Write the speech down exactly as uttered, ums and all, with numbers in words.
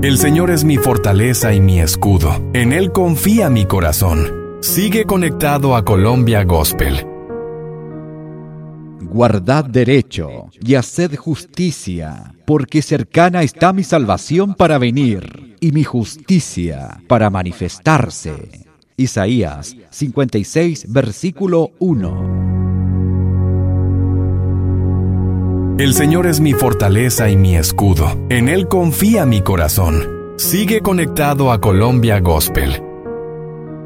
El Señor es mi fortaleza y mi escudo. En Él confía mi corazón. Sigue conectado a Colombia Gospel. Guardad derecho y haced justicia, porque cercana está mi salvación para venir, y mi justicia para manifestarse. Isaías cincuenta y seis, versículo uno. El Señor es mi fortaleza y mi escudo. En Él confía mi corazón. Sigue conectado a Colombia Gospel.